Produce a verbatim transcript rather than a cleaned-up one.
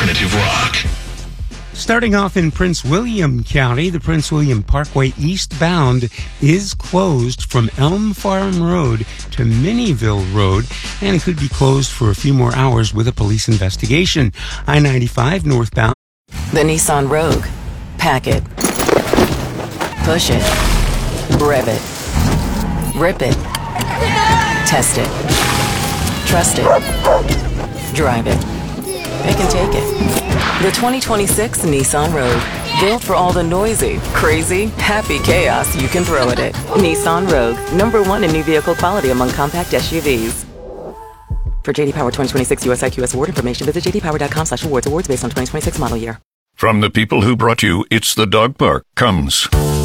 alternative rock. Starting off in Prince William County, the Prince William Parkway eastbound is closed from Elm Farm Road to Minnieville Road, and it could be closed for a few more hours with a police investigation. I ninety-five northbound. The Nissan Rogue. Pack it. Push it. Rev it. Rip it. Test it. Trust it. Drive it. Pick and take it. The twenty twenty-six Nissan Rogue. Built for all the noisy, crazy, happy chaos you can throw at it. Nissan Rogue. Number one in new vehicle quality among compact S U Vs. For J D Power twenty twenty-six U S I Q S award information, visit j d power dot com slash awards. Awards based on twenty twenty-six model year. From the people who brought you It's the Dog Park comes